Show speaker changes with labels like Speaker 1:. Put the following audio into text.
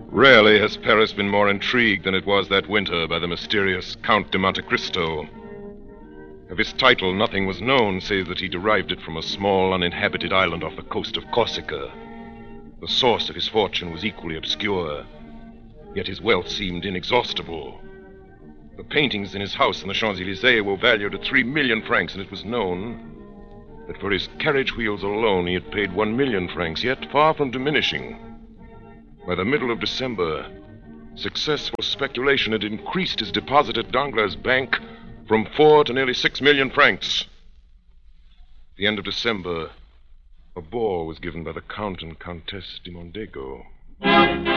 Speaker 1: Rarely has Paris been more intrigued than it was that winter by the mysterious Count de Monte Cristo. Of his title, nothing was known save that he derived it from a small, uninhabited island off the coast of Corsica. The source of his fortune was equally obscure, yet his wealth seemed inexhaustible. The paintings in his house in the Champs-Élysées were valued at 3 million francs, and it was known that for his carriage wheels alone he had paid 1 million francs, yet far from diminishing. By the middle of December, successful speculation had increased his deposit at Danglars' bank from 4 to nearly 6 million francs. At the end of December, a ball was given by the Count and Countess de Mondego.